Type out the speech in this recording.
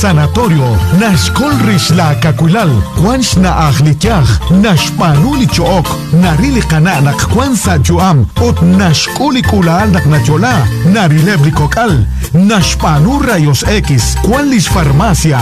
sanatorio, nashkolrish la kakulal, kwansh na akhlityach, nashpanuli chook, narili kana nakwansa juam, ot nashkuli kulal naknachola, narilebri kokal, nashpanu rayos X, kwanlis farmacia,